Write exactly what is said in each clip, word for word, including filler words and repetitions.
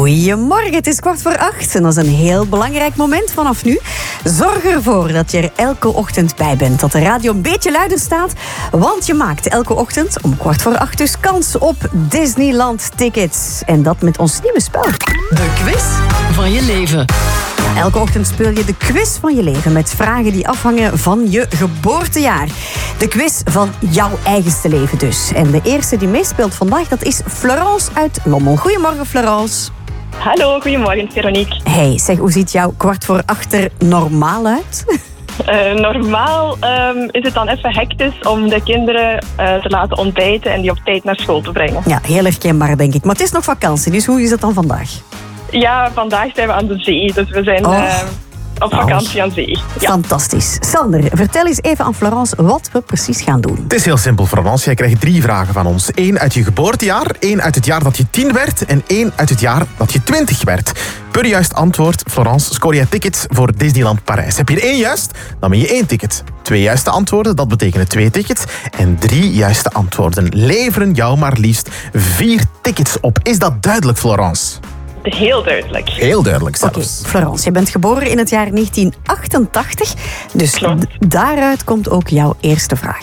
Goedemorgen, het is kwart voor acht en dat is een heel belangrijk moment vanaf nu. Zorg ervoor dat je er elke ochtend bij bent, dat de radio een beetje luider staat, want je maakt elke ochtend om kwart voor acht dus kans op Disneyland tickets. En dat met ons nieuwe spel. De quiz van je leven. Elke ochtend speel je de quiz van je leven met vragen die afhangen van je geboortejaar. De quiz van jouw eigenste leven dus. En de eerste die meespeelt vandaag, dat is Florence uit Lommel. Goedemorgen, Florence. Hallo, goedemorgen, Veronique. Hey, zeg, hoe ziet jouw kwart voor acht er normaal uit? Uh, normaal um, is het dan even hectisch om de kinderen uh, te laten ontbijten en die op tijd naar school te brengen. Ja, heel herkenbaar, denk ik. Maar het is nog vakantie, dus hoe is het dan vandaag? Ja, vandaag zijn we aan de zee, dus we zijn oh. uh, op vakantie aan zee. Ja. Fantastisch. Sander, vertel eens even aan Florence wat we precies gaan doen. Het is heel simpel, Florence. Jij krijgt drie vragen van ons. Eén uit je geboortejaar, één uit het jaar dat je tien werd en één uit het jaar dat je twintig werd. Per juist antwoord, Florence, scoor jij tickets voor Disneyland Parijs. Heb je er één juist, dan ben je één ticket. Twee juiste antwoorden, dat betekent twee tickets. En drie juiste antwoorden leveren jou maar liefst vier tickets op. Is dat duidelijk, Florence? Heel duidelijk. Heel duidelijk zelfs. Oké, okay, Florence, je bent geboren in het jaar negentien achtentachtig. Dus d- daaruit komt ook jouw eerste vraag.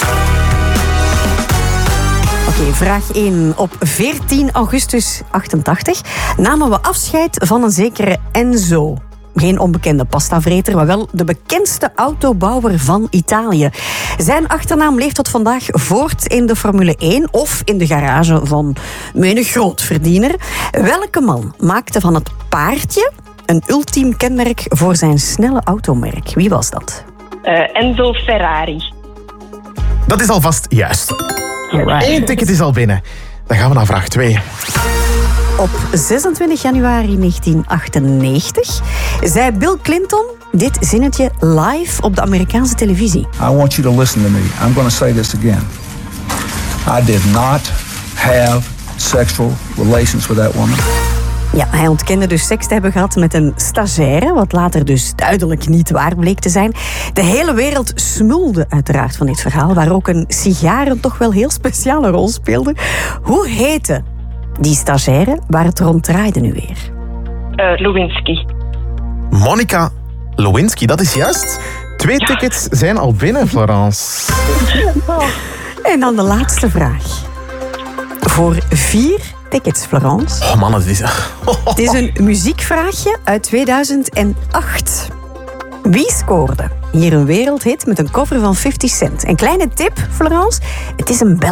Oké, okay, vraag één. Op veertien augustus achtentachtig namen we afscheid van een zekere Enzo. Geen onbekende pastavreter, maar wel de bekendste autobouwer van Italië. Zijn achternaam leeft tot vandaag voort in de Formule één of in de garage van menig grootverdiener. Welke man maakte van het paardje een ultiem kenmerk voor zijn snelle automerk? Wie was dat? Uh, Enzo Ferrari. Dat is alvast juist. Right. Eén ticket is al binnen. Dan gaan we naar vraag twee. Op zesentwintig januari negentien achtennegentig zei Bill Clinton dit zinnetje live op de Amerikaanse televisie. I want you to listen to me. I'm going to say this again. I did not have sexual relations with that woman. Ja, hij ontkende dus seks te hebben gehad met een stagiaire, wat later dus duidelijk niet waar bleek te zijn. De hele wereld smulde uiteraard van dit verhaal, waar ook een sigaar een toch wel heel speciale rol speelde. Hoe heette die stagiaire waar het rond draaide nu weer? Uh, Lewinsky. Monica Lewinsky, dat is juist. Twee tickets zijn al binnen, Florence. Oh. En dan de laatste vraag. Voor vier tickets, Florence. Oh man, het is... Het is een muziekvraagje uit tweeduizend acht. Wie scoorde hier een wereldhit met een cover van fifty cent? Een kleine tip, Florence. Het is een Belg.